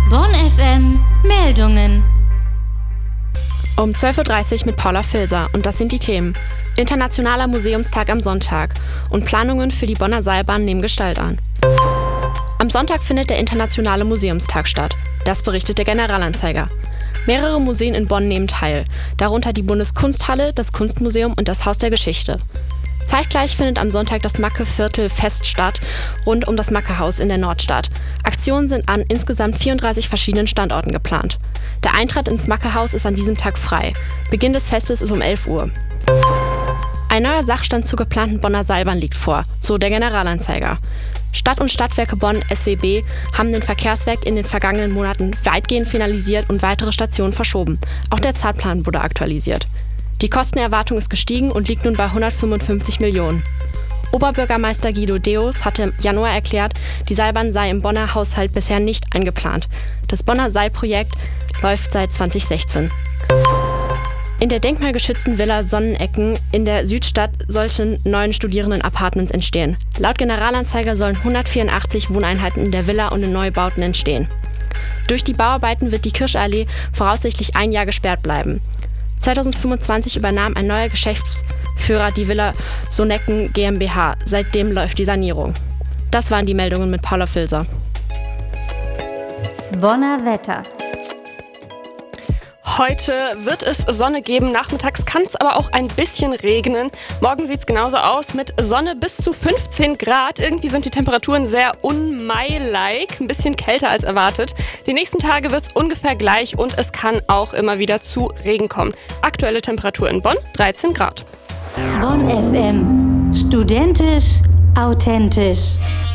Bonn FM Meldungen. Um 12.30 Uhr mit Paula Filser und das sind die Themen. Internationaler Museumstag am Sonntag und Planungen für die Bonner Seilbahn nehmen Gestalt an. Am Sonntag findet der Internationale Museumstag statt. Das berichtet der Generalanzeiger. Mehrere Museen in Bonn nehmen teil, darunter die Bundeskunsthalle, das Kunstmuseum und das Haus der Geschichte. Zeitgleich findet am Sonntag das Macke-Viertel-Fest statt, rund um das Macke-Haus in der Nordstadt. Aktionen sind an insgesamt 34 verschiedenen Standorten geplant. Der Eintritt ins Macke-Haus ist an diesem Tag frei. Beginn des Festes ist um 11 Uhr. Ein neuer Sachstand zur geplanten Bonner Seilbahn liegt vor, so der Generalanzeiger. Stadt und Stadtwerke Bonn (SWB) haben den Verkehrsweg in den vergangenen Monaten weitgehend finalisiert und weitere Stationen verschoben. Auch der Zeitplan wurde aktualisiert. Die Kostenerwartung ist gestiegen und liegt nun bei 155 Millionen. Oberbürgermeister Guido Deus hatte im Januar erklärt, die Seilbahn sei im Bonner Haushalt bisher nicht eingeplant. Das Bonner Seilprojekt läuft seit 2016. In der denkmalgeschützten Villa Sonnenecken in der Südstadt sollten 9 Studierenden-Apartments entstehen. Laut Generalanzeiger sollen 184 Wohneinheiten in der Villa und in Neubauten entstehen. Durch die Bauarbeiten wird die Kirschallee voraussichtlich ein Jahr gesperrt bleiben. 2025 übernahm ein neuer Geschäftsführer die Villa Sonnecken GmbH. Seitdem läuft die Sanierung. Das waren die Meldungen mit Paula Filser. Bonner Wetter. Heute wird es Sonne geben, nachmittags kann es aber auch ein bisschen regnen. Morgen sieht es genauso aus mit Sonne bis zu 15 Grad. Irgendwie sind die Temperaturen sehr un-Mai-like, ein bisschen kälter als erwartet. Die nächsten Tage wird es ungefähr gleich und es kann auch immer wieder zu Regen kommen. Aktuelle Temperatur in Bonn 13 Grad. Bonn FM. Studentisch, authentisch.